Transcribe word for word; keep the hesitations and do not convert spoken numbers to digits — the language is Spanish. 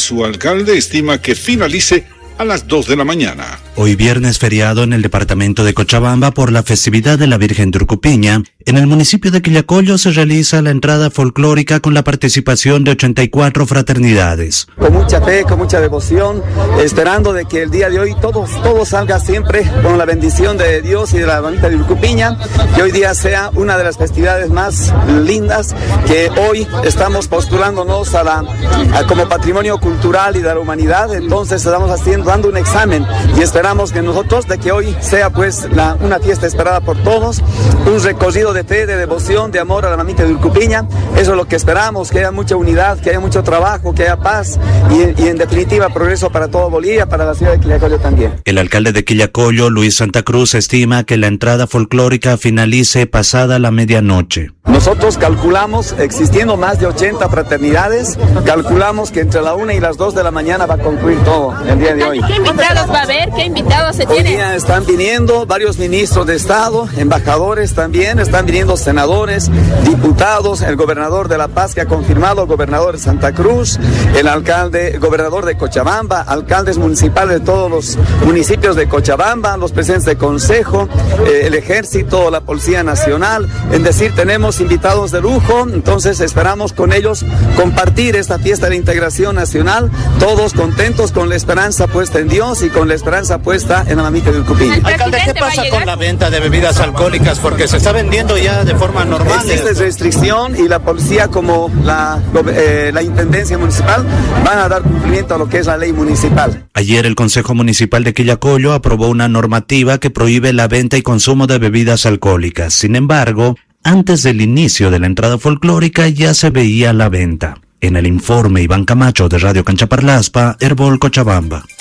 Su alcalde estima que finalice a las dos de la mañana. Hoy viernes feriado en el departamento de Cochabamba por la festividad de la Virgen de Urcupiña. En el municipio de Quillacollo se realiza la entrada folclórica con la participación de ochenta y cuatro fraternidades. Con mucha fe, con mucha devoción, esperando de que el día de hoy todo, todo salga siempre con la bendición de Dios y de la mamita de Urcupiña, que hoy día sea una de las festividades más lindas, que hoy estamos postulándonos a la, a como patrimonio cultural y de la humanidad. Entonces estamos haciendo, dando un examen y esperamos que nosotros de que hoy sea pues la, una fiesta esperada por todos, un recorrido de fe, de devoción, de amor a la mamita de Urcupiña. Eso es lo que esperamos, que haya mucha unidad, que haya mucho trabajo, que haya paz y, y en definitiva progreso para todo Bolivia, para la ciudad de Quillacollo también. El alcalde de Quillacollo, Luis Santa Cruz, estima que la entrada folclórica finalice pasada la medianoche. Nosotros calculamos, existiendo más de ochenta fraternidades, calculamos que entre la una y las dos de la mañana va a concluir todo el día de hoy. ¿Qué invitados va a haber? ¿Qué invitados se tienen? Hoy día están viniendo varios ministros de Estado, embajadores también, están viniendo senadores, diputados, el gobernador de La Paz que ha confirmado, el gobernador de Santa Cruz, el alcalde, el gobernador de Cochabamba, alcaldes municipales de todos los municipios de Cochabamba, los presidentes de consejo, eh, el ejército, la Policía Nacional, es decir, tenemos invitados de lujo, entonces esperamos con ellos compartir esta fiesta de la integración nacional, todos contentos con la esperanza puesta en Dios y con la esperanza puesta en la mamita de Urcupiña. Alcalde, ¿qué pasa con la venta de bebidas alcohólicas? Porque se está vendiendo ya de forma normal. Existe restricción y la policía como la, eh, la intendencia municipal van a dar cumplimiento a lo que es la ley municipal. Ayer el Consejo Municipal de Quillacollo aprobó una normativa que prohíbe la venta y consumo de bebidas alcohólicas. Sin embargo, antes del inicio de la entrada folclórica ya se veía la venta. En el informe Iván Camacho de Radio Canchaparlaspa, Herbol Cochabamba.